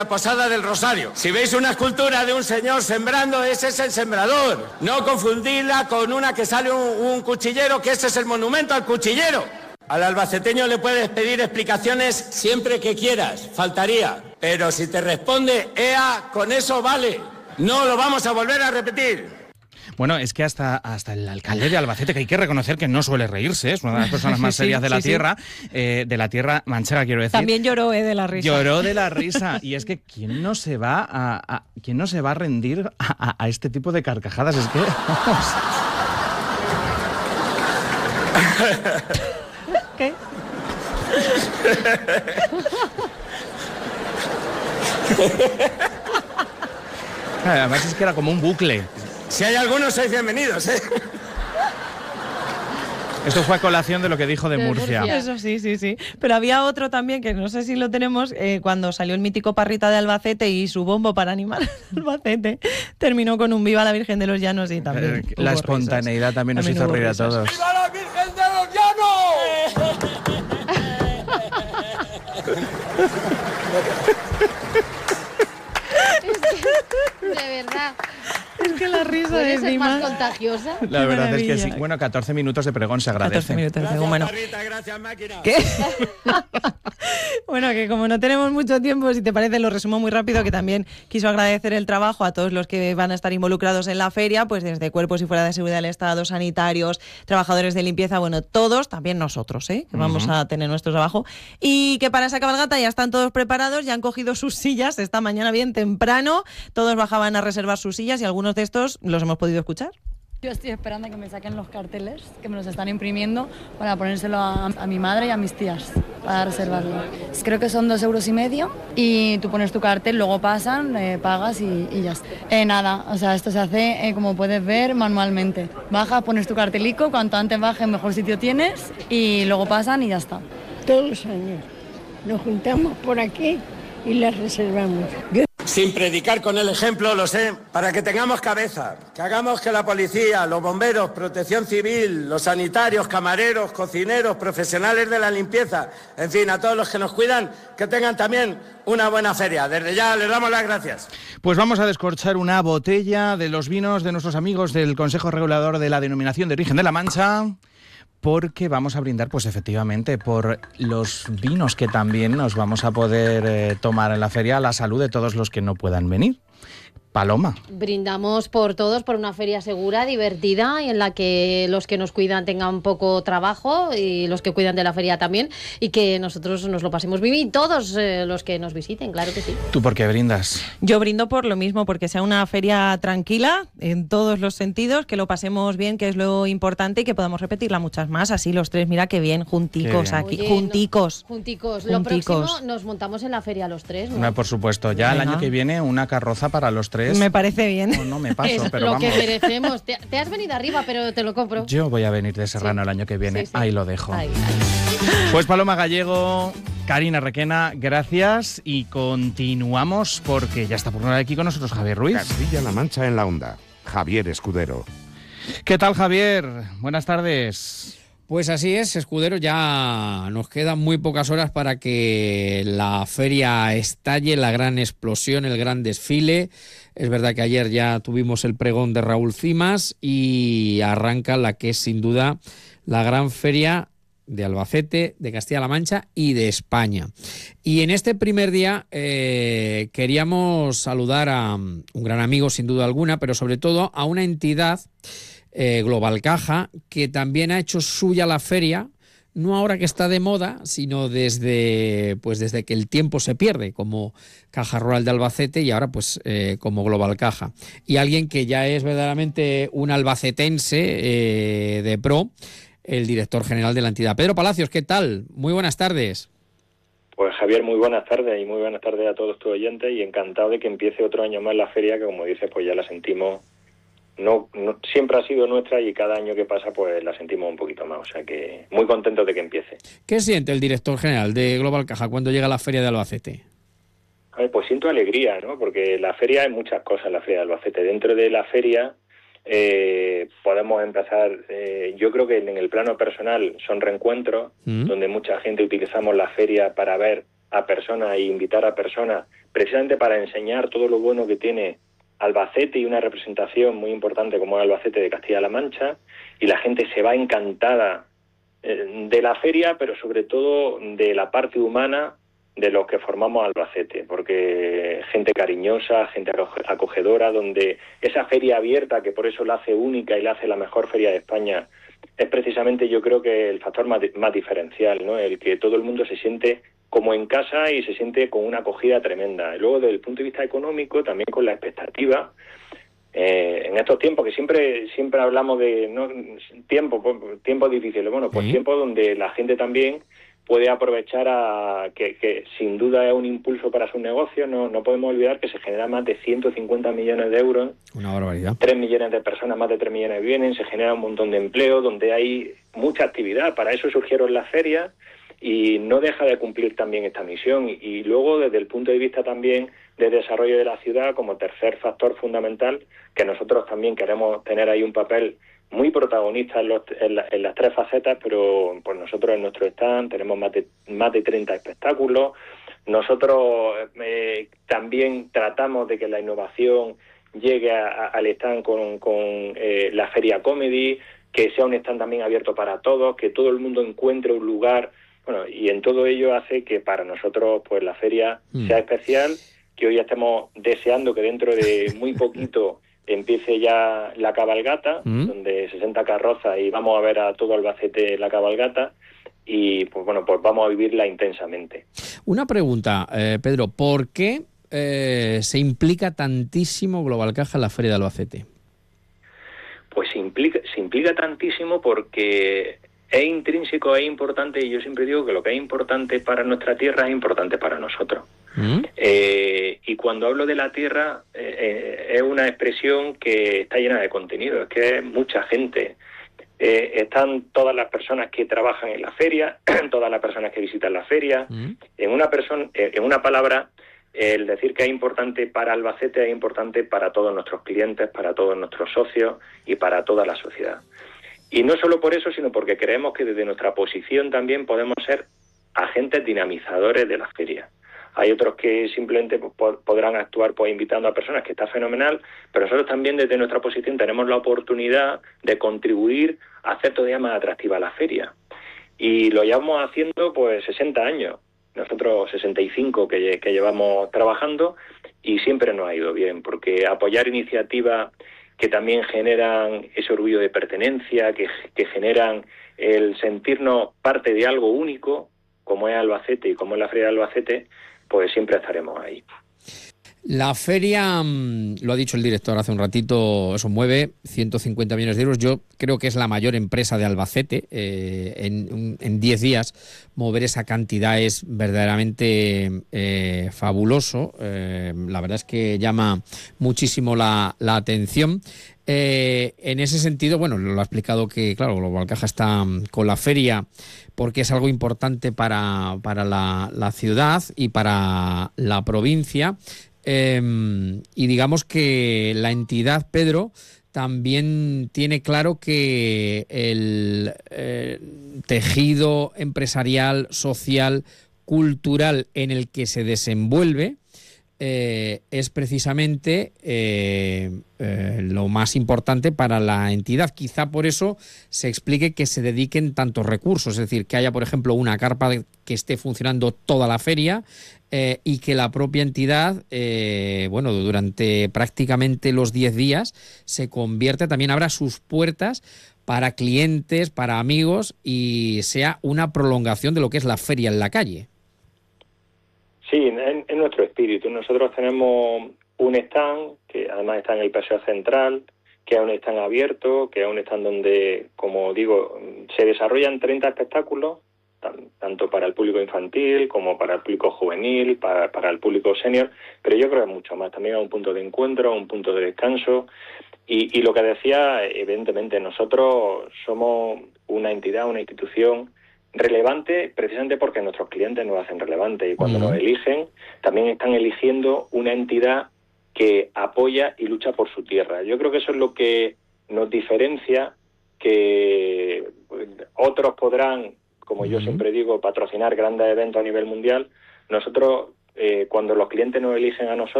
La Posada del Rosario. Si veis una escultura de un señor sembrando, ese es el sembrador. No confundirla con una que sale un cuchillero, que ese es el monumento al cuchillero. Al albaceteño le puedes pedir explicaciones siempre que quieras, faltaría. Pero si te responde EA, con eso vale. No lo vamos a volver a repetir. Bueno, es que hasta el alcalde de Albacete, que hay que reconocer que no suele reírse, es una de las personas más serias de la tierra manchega, quiero decir. También lloró de la risa. Lloró de la risa. Y es que ¿quién no se va a rendir a este tipo de carcajadas? Es que... ¿Qué? Además es que era como un bucle. Si hay algunos, sois bienvenidos, ¿eh? Esto fue a colación de lo que dijo de Murcia. Eso sí. Pero había otro también, que no sé si lo tenemos, cuando salió el mítico Parrita de Albacete y su bombo para animar a Albacete, terminó con un Viva la Virgen de los Llanos y también la espontaneidad risas. También nos hizo reír a todos. ¡Viva la Virgen de los Llanos! De verdad. Es que la risa ¿Puede es ser más contagiosa? La verdad es que sí. Bueno, 14 minutos de pregón se agradece. 14 minutos de pregón, bueno. Gracias, máquina. ¿Qué? Bueno, que como no tenemos mucho tiempo, si te parece, lo resumo muy rápido, que también quiso agradecer el trabajo a todos los que van a estar involucrados en la feria, pues desde cuerpos y fuera de seguridad del Estado, sanitarios, trabajadores de limpieza, bueno, todos, también nosotros, que vamos a tener nuestro trabajo. Y que para esa cabalgata ya están todos preparados, ya han cogido sus sillas esta mañana bien temprano, todos bajaban a reservar sus sillas y algunos de estos los hemos podido escuchar. Yo estoy esperando a que me saquen los carteles, que me los están imprimiendo, para ponérselo a mi madre y a mis tías, para reservarlo. Creo que son 2,5 € y tú pones tu cartel, luego pasan, pagas y ya está. Nada, o sea, esto se hace, como puedes ver, manualmente. Bajas, pones tu cartelico, cuanto antes bajes, mejor sitio tienes, y luego pasan y ya está. Todos los años nos juntamos por aquí y las reservamos. Sin predicar con el ejemplo, lo sé, para que tengamos cabeza, que hagamos que la policía, los bomberos, protección civil, los sanitarios, camareros, cocineros, profesionales de la limpieza, en fin, a todos los que nos cuidan, que tengan también una buena feria. Desde ya les damos las gracias. Pues vamos a descorchar una botella de los vinos de nuestros amigos del Consejo Regulador de la Denominación de Origen de la Mancha, porque vamos a brindar, pues efectivamente, por los vinos que también nos vamos a poder tomar en la feria, a la salud de todos los que no puedan venir. Paloma. Brindamos por todos, por una feria segura, divertida, y en la que los que nos cuidan tengan poco trabajo y los que cuidan de la feria también, y que nosotros nos lo pasemos bien y todos los que nos visiten, claro que sí. ¿Tú por qué brindas? Yo brindo por lo mismo, porque sea una feria tranquila en todos los sentidos, que lo pasemos bien, que es lo importante, y que podamos repetirla muchas más, así los tres, mira qué bien, junticos aquí, Oye, junticos. Lo próximo nos montamos en la feria los tres, ¿no? No, por supuesto, ya Venga. el año que viene una carroza para los tres. Me parece bien. No me paso, Es pero lo vamos. que merecemos. Te has venido arriba, pero te lo compro. Yo voy a venir de Serrano el año que viene. Sí. Ahí lo dejo. Ahí. Pues Paloma Gallego, Karina Requena, gracias, y continuamos porque ya está por aquí con nosotros Javier Ruiz. Castilla-La Mancha en la onda. Javier Escudero. ¿Qué tal, Javier? Buenas tardes. Pues así es, Escudero, ya nos quedan muy pocas horas para que la feria estalle, la gran explosión, el gran desfile. Es verdad que ayer ya tuvimos el pregón de Raúl Cimas y arranca la que es sin duda la gran feria de Albacete, de Castilla-La Mancha y de España. Y en este primer día queríamos saludar a un gran amigo sin duda alguna, pero sobre todo a una entidad, Global Caja, que también ha hecho suya la feria, no ahora que está de moda, sino desde que el tiempo se pierde, como Caja Rural de Albacete y ahora pues como Global Caja. Y alguien que ya es verdaderamente un albacetense de pro, el director general de la entidad. Pedro Palacios, ¿qué tal? Muy buenas tardes. Pues Javier, muy buenas tardes y muy buenas tardes a todos tus oyentes, y encantado de que empiece otro año más la feria, que como dices, pues ya la sentimos. No, siempre ha sido nuestra y cada año que pasa pues la sentimos un poquito más, o sea que muy contento de que empiece. ¿Qué siente el director general de Global Caja cuando llega la feria de Albacete? A ver, pues siento alegría, ¿no? Porque la feria hay muchas cosas, la feria de Albacete. Dentro de la feria podemos empezar, yo creo que en el plano personal son reencuentros, donde mucha gente utilizamos la feria para ver a personas e invitar a personas precisamente para enseñar todo lo bueno que tiene Albacete y una representación muy importante como es Albacete de Castilla-La Mancha, y la gente se va encantada de la feria, pero sobre todo de la parte humana de los que formamos Albacete, porque gente cariñosa, gente acogedora, donde esa feria abierta, que por eso la hace única y la hace la mejor feria de España, es precisamente, yo creo, que el factor más diferencial, ¿no? El que todo el mundo se siente como en casa y se siente con una acogida tremenda. Y luego, desde el punto de vista económico, también con la expectativa, en estos tiempos que siempre hablamos de tiempos difíciles, bueno, pues tiempos donde la gente también puede aprovechar que sin duda es un impulso para sus negocios. No podemos olvidar que se generan más de 150 millones de euros. Una barbaridad. 3 millones de personas, más de 3 millones vienen, se genera un montón de empleo, donde hay mucha actividad. Para eso surgieron las ferias y no deja de cumplir también esta misión. Y luego, desde el punto de vista también de desarrollo de la ciudad, como tercer factor fundamental, que nosotros también queremos tener ahí un papel muy protagonista en las tres facetas, pero pues nosotros en nuestro stand tenemos más de 30 espectáculos. Nosotros también tratamos de que la innovación llegue al stand con la Feria Comedy, que sea un stand también abierto para todos, que todo el mundo encuentre un lugar. Bueno, y en todo ello hace que para nosotros pues la feria sea especial, que hoy estemos deseando que dentro de muy poquito empiece ya la cabalgata, donde 60 carrozas y vamos a ver a todo Albacete la cabalgata, y pues bueno, pues vamos a vivirla intensamente. Una pregunta, Pedro, ¿por qué se implica tantísimo Global Caja en la Feria de Albacete? Pues se implica tantísimo porque es intrínseco, es importante, y yo siempre digo que lo que es importante para nuestra tierra es importante para nosotros. Y cuando hablo de la tierra, es una expresión que está llena de contenido, es que es mucha gente. Están todas las personas que trabajan en la feria, todas las personas que visitan la feria. En una palabra, el decir que es importante para Albacete es importante para todos nuestros clientes, para todos nuestros socios y para toda la sociedad. Y no solo por eso, sino porque creemos que desde nuestra posición también podemos ser agentes dinamizadores de la feria. Hay otros que simplemente podrán actuar pues invitando a personas, que está fenomenal, pero nosotros también desde nuestra posición tenemos la oportunidad de contribuir a hacer todavía más atractiva la feria. Y lo llevamos haciendo pues 60 años, nosotros 65 que llevamos trabajando, y siempre nos ha ido bien, porque apoyar iniciativas que también generan ese orgullo de pertenencia, que generan el sentirnos parte de algo único, como es Albacete y como es la Feria de Albacete, pues siempre estaremos ahí. La feria, lo ha dicho el director hace un ratito, eso mueve 150 millones de euros. Yo creo que es la mayor empresa de Albacete. En 10 días mover esa cantidad es verdaderamente fabuloso. La verdad es que llama muchísimo la atención. En ese sentido, bueno, lo ha explicado que, claro, Global Caja está con la feria porque es algo importante para la ciudad y para la provincia. Y digamos que la entidad, Pedro, también tiene claro que el tejido empresarial, social, cultural en el que se desenvuelve es precisamente lo más importante para la entidad. Quizá por eso se explique que se dediquen tantos recursos, es decir, que haya, por ejemplo, una carpa que esté funcionando toda la feria y que la propia entidad, bueno, durante prácticamente los 10 días se convierta, también abra sus puertas para clientes, para amigos, y sea una prolongación de lo que es la feria en la calle. Sí, en nuestro espíritu. Nosotros tenemos un stand que además está en el Paseo Central, que es un stand abierto, que es un stand donde, como digo, se desarrollan 30 espectáculos, tanto para el público infantil como para el público juvenil, para el público senior, pero yo creo que mucho más. También es un punto de encuentro, un punto de descanso. Y lo que decía, evidentemente, nosotros somos una entidad, una institución relevante precisamente porque nuestros clientes nos hacen relevantes, y cuando nos eligen también están eligiendo una entidad que apoya y lucha por su tierra. Yo creo que eso es lo que nos diferencia, que otros podrán, como yo siempre digo, patrocinar grandes eventos a nivel mundial. Nosotros cuando los clientes nos eligen a nosotros,